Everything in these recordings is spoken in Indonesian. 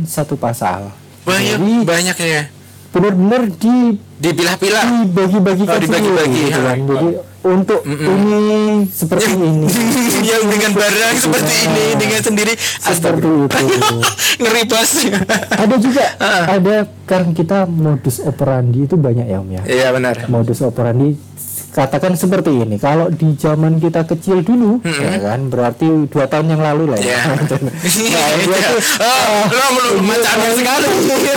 satu pasal. Banyak ya. Benar-benar Dipilah-pilah. dibagi-bagikan dibagi-bagi. gitu kan. Jadi untuk ini seperti ini. Yang dengan barang seperti ini, dengan sendiri Seperti itu. Ngeri pas. Ada juga ada kan kita modus operandi itu banyak ya Om ya. Iya benar. Modus operandi katakan seperti ini. Kalau di zaman kita kecil dulu, ya kan, berarti 2 tahun yang lalu lah ya. Lo macam sekali.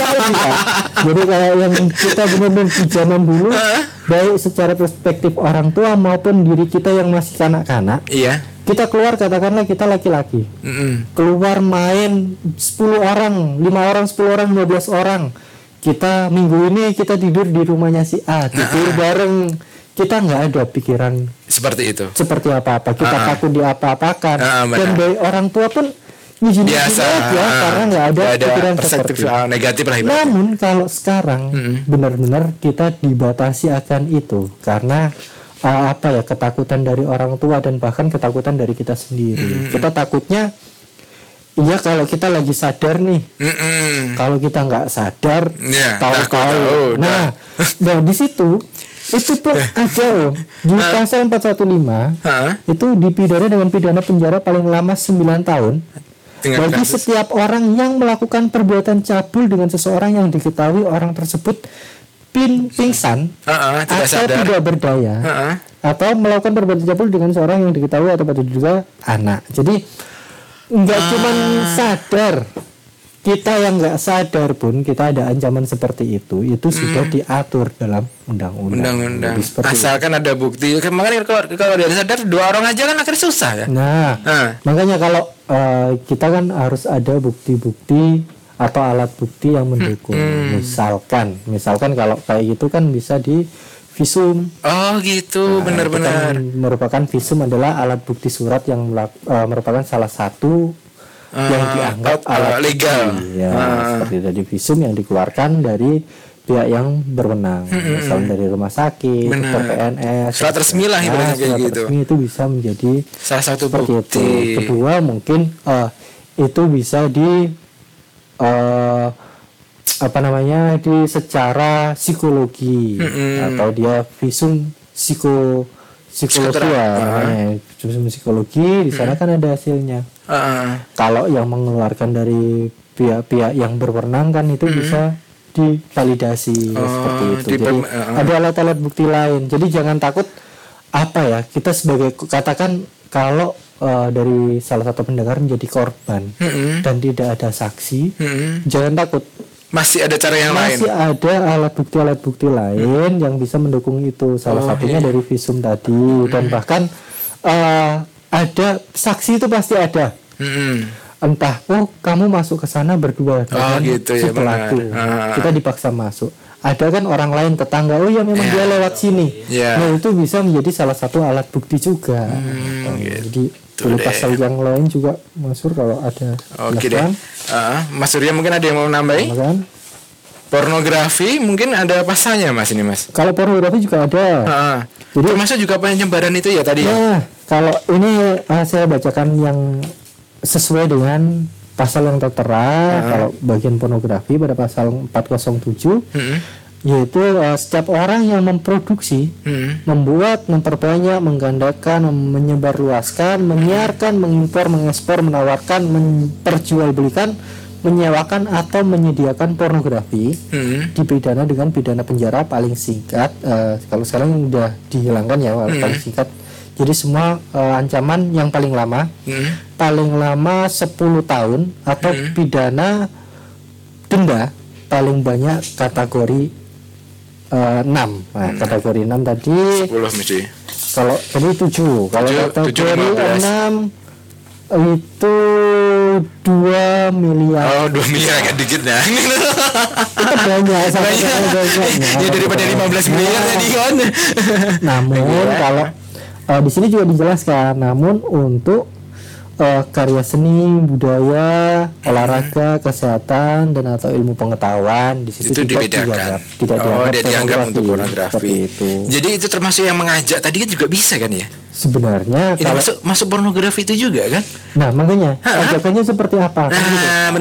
Jadi kayak yang kita benar-benar di zaman dulu, baik secara perspektif orang tua maupun diri kita yang masih kanak-kanak. Iya. Kita keluar, katakanlah kita laki-laki, keluar main 10 orang, 5 orang, 10 orang, 15 orang. Kita minggu ini kita tidur di rumahnya si A, tidur bareng. Kita nggak ada pikiran seperti itu. Seperti apa-apa. Kita takut diapa-apakan. Dan dari orang tua pun izin biasa aja karena nggak ada pikiran perspektif negatif lah. Namun kalau sekarang benar-benar kita dibatasi akan itu karena ketakutan dari orang tua dan bahkan ketakutan dari kita sendiri. Kita takutnya kalau kita lagi sadar nih, kalau kita nggak sadar, tahu-tahu. Nah, di situ itu pun ada loh di pasal 415 itu dipidana dengan pidana penjara paling lama 9 tahun bagi setiap orang yang melakukan perbuatan cabul dengan seseorang yang diketahui orang tersebut pingsan atau tidak berdaya atau melakukan perbuatan cabul dengan seorang yang diketahui atau juga anak. Jadi nggak cuma sadar, kita yang nggak sadar pun kita ada ancaman seperti itu sudah diatur dalam undang-undang. Asalkan ada bukti. Makanya kalau dia sadar 2 orang aja kan akhirnya susah kan. Nah, makanya kalau kita kan harus ada bukti-bukti atau alat bukti yang mendukung. Misalkan kalau kayak gitu kan bisa di visum. Oh gitu, benar-benar. Merupakan visum adalah alat bukti surat yang merupakan salah satu yang dianggap alat legal seperti tadi visum yang dikeluarkan dari pihak yang berwenang, misalnya dari rumah sakit, dokter PNS, surat resmi lah ibaratnya kayak gitu. Resmi itu bisa menjadi salah satu bukti. Itu. Kedua mungkin itu bisa di di secara psikologi atau dia visum psikologi di sana kan ada hasilnya. Kalau yang mengeluarkan dari pihak-pihak yang berwenang kan itu bisa divalidasi seperti itu. Jadi ada alat-alat bukti lain. Jadi jangan takut kita sebagai katakan kalau dari salah satu pendengar menjadi korban dan tidak ada saksi, jangan takut. Masih ada cara yang lain. Masih ada alat bukti lain yang bisa mendukung itu. Salah satunya dari visum tadi dan bahkan ada saksi itu pasti ada. Entah kamu masuk ke sana berdua dengan si pelaku. Kita dipaksa masuk. Ada kan orang lain tetangga memang dia lewat sini. Nah itu bisa menjadi salah satu alat bukti juga. Jadi pasal yang lain juga Mas kalau ada. Oke deh. Mas Surya mungkin ada yang mau nambahin? Pornografi mungkin ada pasalnya Mas ini Mas. Kalau pornografi juga ada. Jadi termasuk juga penyebaran itu ya tadi ya. Kalau ini saya bacakan yang sesuai dengan pasal yang tertera. Kalau bagian pornografi pada pasal 407 yaitu setiap orang yang memproduksi, membuat, memperbanyak, menggandakan, menyebarluaskan, menyiarkan, mengimpor, mengekspor, menawarkan, memperjualbelikan, menyewakan atau menyediakan pornografi dipidana dengan pidana penjara paling singkat. Kalau sekarang udah dihilangkan ya paling singkat. Jadi semua ancaman yang paling lama 10 tahun atau pidana denda paling banyak kategori 6. Nah, kategori 6 tadi 10 mesti. Kalau tadi 7. Kalau kategori 6 itu 2 miliar. Oh, 2 miliar agak dikit ya. Itu banyak Ya daripada 15 miliar tadi kan. Namun kalau di sini juga dijelaskan, namun untuk karya seni, budaya, olahraga, kesehatan dan atau ilmu pengetahuan di situ itu dibedakan. Tidak dianggap untuk pornografi. Jadi itu termasuk yang mengajak tadi kan juga bisa kan ya? Sebenarnya kalau masuk pornografi itu juga kan? Nah, makanya ajakannya seperti apa? Nah,